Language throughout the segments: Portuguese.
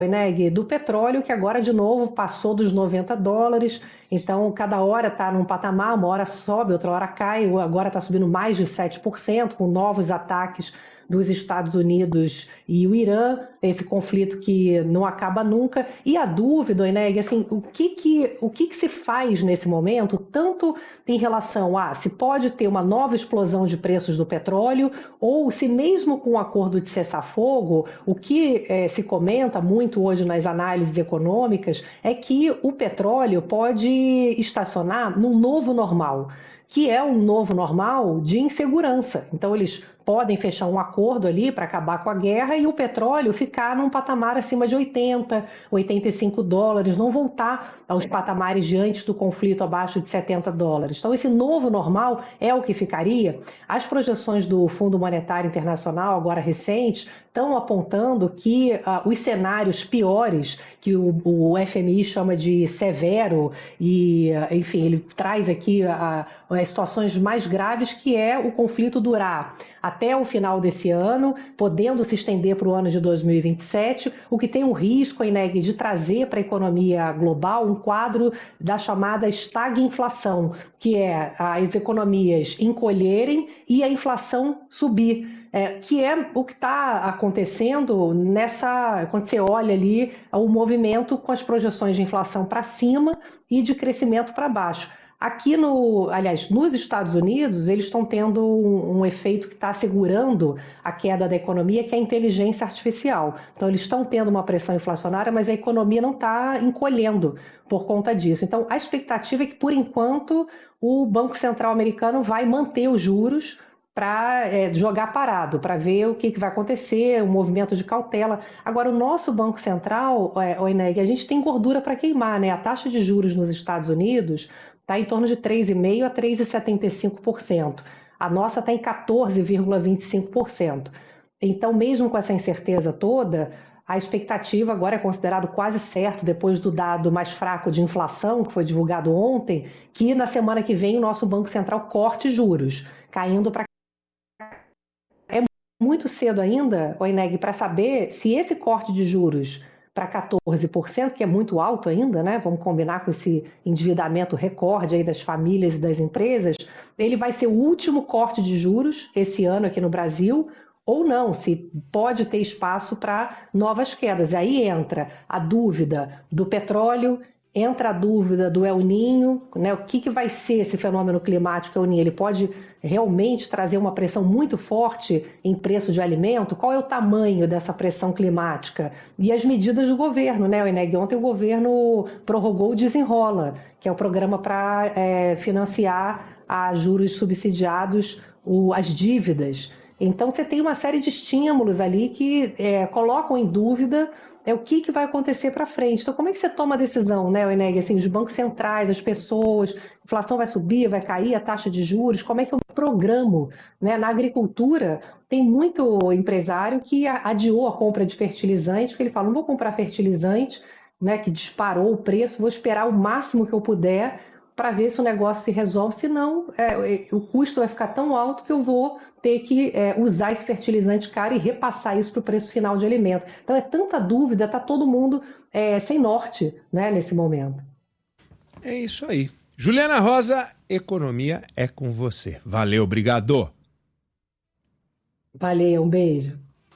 Eneg, do petróleo, que agora de novo passou dos $90. Então, cada hora está num patamar, uma hora sobe, outra hora cai, agora está subindo mais de 7%, com novos ataques dos Estados Unidos e o Irã, esse conflito que não acaba nunca. E a dúvida, Eneg, assim, o que se faz nesse momento, tanto em relação a se pode ter uma nova explosão de preços do petróleo, ou se mesmo com o acordo de cessar-fogo, o que se comenta muito hoje nas análises econômicas é que o petróleo pode estacionar num novo normal, que é um novo normal de insegurança. Então, eles podem fechar um acordo ali para acabar com a guerra e o petróleo ficar num patamar acima de $80, $85, não voltar aos patamares de antes do conflito abaixo de $70. Então, esse novo normal é o que ficaria. As projeções do Fundo Monetário Internacional, agora recentes, estão apontando que os cenários piores, que o FMI chama de severo, e, enfim, ele traz aqui as situações mais graves, que é o conflito durar até o final desse ano, podendo se estender para o ano de 2027, o que tem um risco, Eneg, de trazer para a economia global um quadro da chamada estagflação, que é as economias encolherem e a inflação subir. Que é o que está acontecendo quando você olha ali o movimento com as projeções de inflação para cima e de crescimento para baixo. Aqui, nos Estados Unidos, eles estão tendo um efeito que está segurando a queda da economia, que é a inteligência artificial. Então, eles estão tendo uma pressão inflacionária, mas a economia não está encolhendo por conta disso. Então, a expectativa é que, por enquanto, o Banco Central americano vai manter os juros para jogar parado, para ver o que vai acontecer, um movimento de cautela. Agora, o nosso Banco Central, Eneg, a gente tem gordura para queimar, né? A taxa de juros nos Estados Unidos está em torno de 3,5% a 3,75%. A nossa está em 14,25%. Então, mesmo com essa incerteza toda, a expectativa agora é considerado quase certo, depois do dado mais fraco de inflação, que foi divulgado ontem, que na semana que vem o nosso Banco Central corte juros, caindo para... É muito cedo ainda, Eneg, para saber se esse corte de juros para 14%, que é muito alto ainda, né? Vamos combinar com esse endividamento recorde aí das famílias e das empresas, ele vai ser o último corte de juros esse ano aqui no Brasil, ou não, se pode ter espaço para novas quedas. E aí entra a dúvida do petróleo, entra a dúvida do El Niño, né? O que vai ser esse fenômeno climático El Niño? Ele pode realmente trazer uma pressão muito forte em preço de alimento? Qual é o tamanho dessa pressão climática? E as medidas do governo, né, Eneg? Ontem o governo prorrogou o Desenrola, que é o programa para financiar a juros subsidiados as dívidas. Então você tem uma série de estímulos ali que colocam em dúvida o que vai acontecer para frente. Então, como é que você toma a decisão, né, Eneg? Assim, os bancos centrais, as pessoas, a inflação vai subir, vai cair, a taxa de juros, como é que eu programo? Né? Na agricultura, tem muito empresário que adiou a compra de fertilizante, porque ele fala, não vou comprar fertilizante, né, que disparou o preço, vou esperar o máximo que eu puder para ver se o negócio se resolve, senão o custo vai ficar tão alto que eu vou ter que usar esse fertilizante caro e repassar isso para o preço final de alimento. Então é tanta dúvida, está todo mundo sem norte, né, nesse momento. É isso aí. Juliana Rosa, economia é com você. Valeu, obrigado. Valeu, um beijo.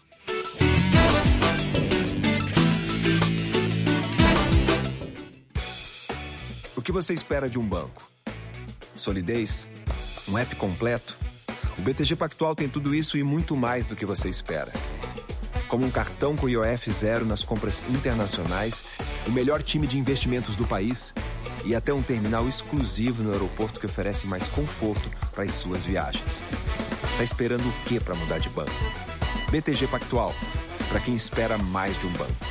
O que você espera de um banco? Solidez? Um app completo? O BTG Pactual tem tudo isso e muito mais do que você espera. Como um cartão com IOF zero nas compras internacionais, o melhor time de investimentos do país e até um terminal exclusivo no aeroporto que oferece mais conforto para as suas viagens. Tá esperando o quê para mudar de banco? BTG Pactual, para quem espera mais de um banco.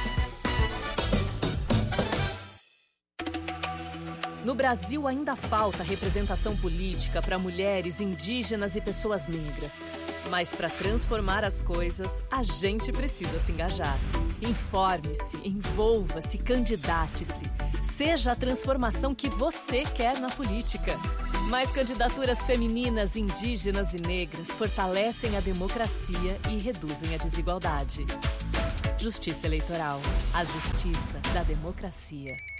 No Brasil ainda falta representação política para mulheres, indígenas e pessoas negras. Mas para transformar as coisas, a gente precisa se engajar. Informe-se, envolva-se, candidate-se. Seja a transformação que você quer na política. Mais candidaturas femininas, indígenas e negras fortalecem a democracia e reduzem a desigualdade. Justiça Eleitoral. A justiça da democracia.